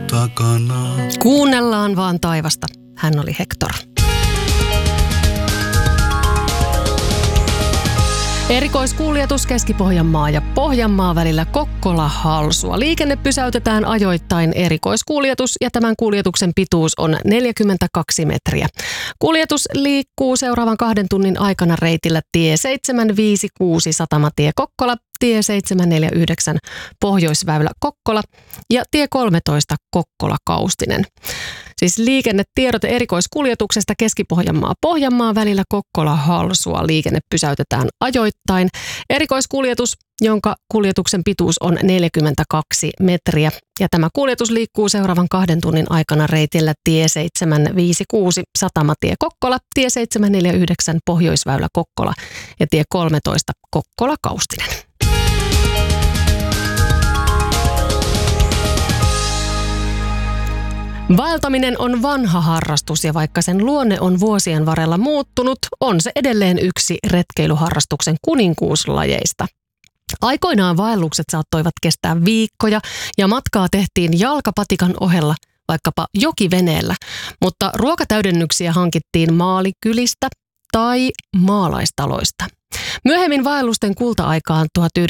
takana. Kuunnellaan vaan taivasta. Hän oli Hector. Erikoiskuljetus Keski-Pohjanmaa ja Pohjanmaa välillä Kokkola-Halsua. Liikenne pysäytetään ajoittain erikoiskuljetus ja tämän kuljetuksen pituus on 42 metriä. Kuljetus liikkuu seuraavan 2 tunnin aikana reitillä tie 756 Satamatie Kokkola, tie 749 Pohjoisväylä Kokkola ja tie 13 Kokkola Kaustinen. Siis liikennetiedote erikoiskuljetuksesta Keski-Pohjanmaa Pohjanmaa välillä Kokkola-Halsua. Liikenne pysäytetään ajoittain. Erikoiskuljetus, jonka kuljetuksen pituus on 42 metriä. Ja tämä kuljetus liikkuu seuraavan 2 tunnin aikana reitillä tie 756 Satamatie Kokkola, tie 749 Pohjoisväylä Kokkola ja tie 13 Kokkola Kaustinen. Vaeltaminen on vanha harrastus ja vaikka sen luonne on vuosien varrella muuttunut, on se edelleen yksi retkeilyharrastuksen kuninkuuslajeista. Aikoinaan vaellukset saattoivat kestää viikkoja ja matkaa tehtiin jalkapatikan ohella vaikkapa jokiveneellä, mutta ruokatäydennyksiä hankittiin maalikylistä tai maalaistaloista. Myöhemmin vaellusten kulta-aikaan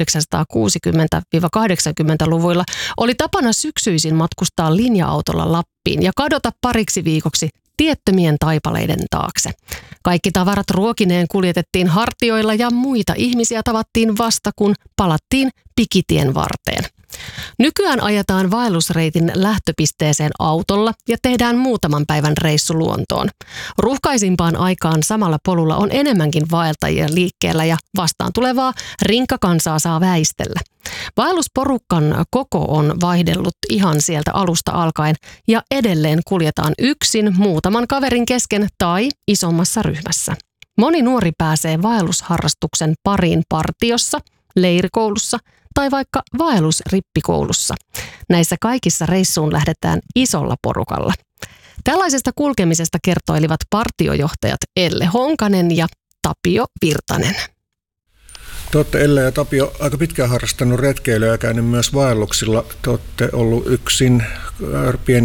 1960-80-luvuilla oli tapana syksyisin matkustaa linja-autolla Lappiin ja kadota pariksi viikoksi tiettömien taipaleiden taakse. Kaikki tavarat ruokineen kuljetettiin hartioilla ja muita ihmisiä tavattiin vasta, kun palattiin pikitien varteen. Nykyään ajetaan vaellusreitin lähtöpisteeseen autolla ja tehdään muutaman päivän reissu luontoon. Ruuhkaisimpaan aikaan samalla polulla on enemmänkin vaeltajia liikkeellä ja vastaan tulevaa rinkakansaa saa väistellä. Vaellusporukan koko on vaihdellut ihan sieltä alusta alkaen ja edelleen kuljetaan yksin muutaman kaverin kesken tai isommassa ryhmässä. Moni nuori pääsee vaellusharrastuksen pariin partiossa, leirikoulussa tai vaikka vaellusrippikoulussa. Näissä kaikissa reissuun lähdetään isolla porukalla. Tällaisesta kulkemisesta kertoilivat partiojohtajat Elle Honkanen ja Tapio Virtanen. Te olette Elle ja Tapio aika pitkään harrastanut retkeilyä ja käynyt myös vaelluksilla. Te olette ollut yksin pieni